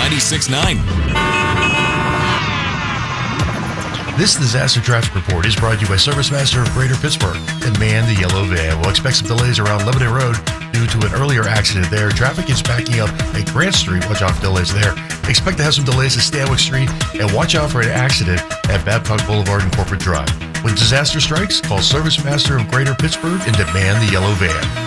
96.9. This disaster traffic report is brought to you by ServiceMaster of Greater Pittsburgh and Man the Yellow Van. We'll expect some delays around Lebanon Road due to an earlier accident there. Traffic is backing up at Grant Street. Watch out for delays there. Expect to have some delays at Stanwick Street and watch out for an accident at Babcock Boulevard and Corporate Drive. When disaster strikes, call ServiceMaster of Greater Pittsburgh and demand the Yellow Van.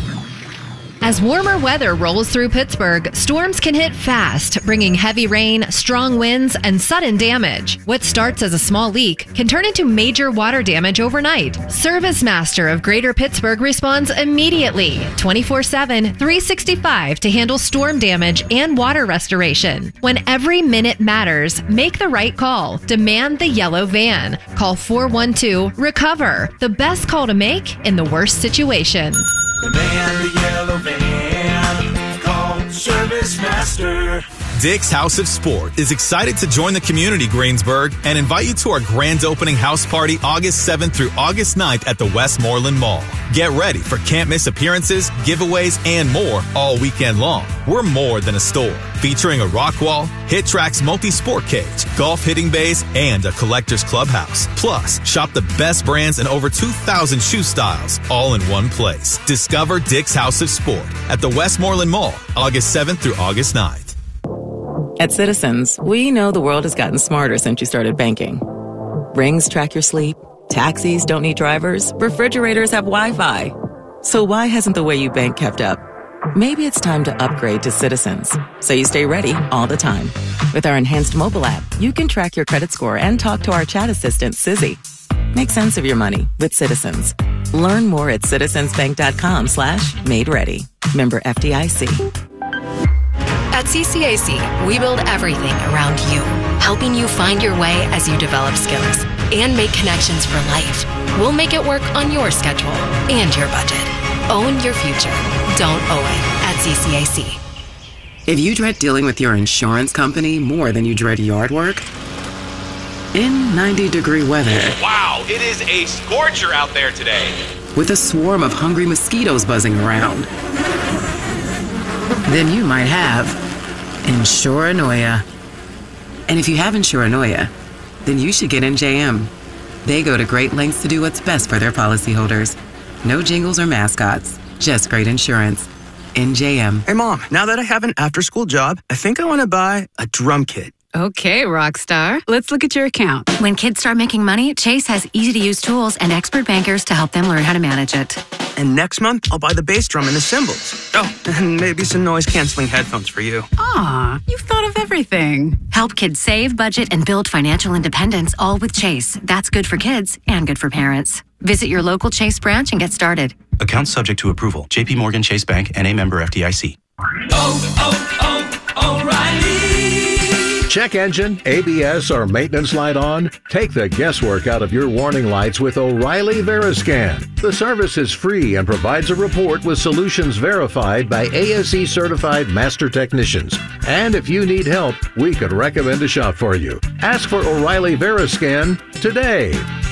As warmer weather rolls through Pittsburgh, storms can hit fast, bringing heavy rain, strong winds, and sudden damage. What starts as a small leak can turn into major water damage overnight. ServiceMaster of Greater Pittsburgh responds immediately, 24/7, 365 to handle storm damage and water restoration. When every minute matters, make the right call. Demand the Yellow Van. Call 412-RECOVER, the best call to make in the worst situation. Demand the Yellow Van. Call ServiceMaster. Dick's House of Sport is excited to join the community, Greensburg, and invite you to our grand opening house party August 7th through August 9th at the Westmoreland Mall. Get ready for can't-miss appearances, giveaways, and more all weekend long. We're more than a store, featuring a rock wall, Hit Tracks multi-sport cage, golf hitting bays, and a collector's clubhouse. Plus, shop the best brands and over 2,000 shoe styles, all in one place. Discover Dick's House of Sport at the Westmoreland Mall, August 7th through August 9th. At Citizens, we know the world has gotten smarter since you started banking. Rings track your sleep, taxis don't need drivers, refrigerators have Wi-Fi. So why hasn't the way you bank kept up? Maybe it's time to upgrade to Citizens, so you stay ready all the time. With our enhanced mobile app, you can track your credit score and talk to our chat assistant, Sizzy. Make sense of your money with Citizens. Learn more at citizensbank.com/made ready. Member FDIC. At CCAC, we build everything around you, helping you find your way as you develop skills and make connections for life. We'll make it work on your schedule and your budget. Own your future. Don't owe it at CCAC. If you dread dealing with your insurance company more than you dread yard work, in 90-degree weather. Wow, it is a scorcher out there today. With a swarm of hungry mosquitoes buzzing around, then you might have Insuranoia. And if you have Insuranoia, then you should get NJM. They go to great lengths to do what's best for their policyholders. No jingles or mascots, just great insurance. NJM. Hey, Mom, now that I have an after-school job, I think I want to buy a drum kit. Okay, Rockstar. Let's look at your account. When kids start making money, Chase has easy-to-use tools and expert bankers to help them learn how to manage it. And next month, I'll buy the bass drum and the cymbals. Oh, and maybe some noise-canceling headphones for you. Aw, you've thought of everything. Help kids save, budget, and build financial independence, all with Chase. That's good for kids and good for parents. Visit your local Chase branch and get started. Account subject to approval. J.P. Morgan Chase Bank, N.A. member FDIC. O'Reilly. Check engine, ABS, or maintenance light on? Take the guesswork out of your warning lights with O'Reilly Veriscan. The service is free and provides a report with solutions verified by ASE certified master technicians. And if you need help, we could recommend a shop for you. Ask for O'Reilly Veriscan today.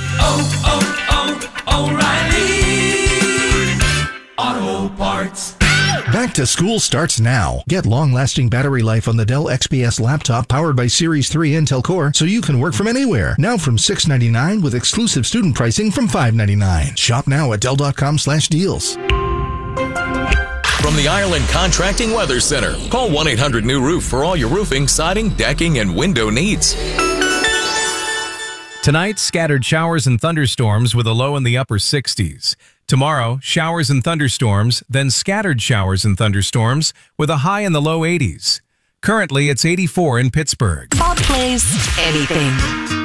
O'Reilly Auto Parts. Back to school starts now. Get long-lasting battery life on the Dell XPS laptop powered by Series 3 Intel Core so you can work from anywhere. Now from $699 with exclusive student pricing from $599. Shop now at Dell.com/deals. From the Ireland Contracting Weather Center, call 1-800-NEW-ROOF for all your roofing, siding, decking, and window needs. Tonight, scattered showers and thunderstorms with a low in the upper 60s. Tomorrow, showers and thunderstorms, then scattered showers and thunderstorms with a high in the low 80s. Currently, it's 84 in Pittsburgh. Bob plays anything.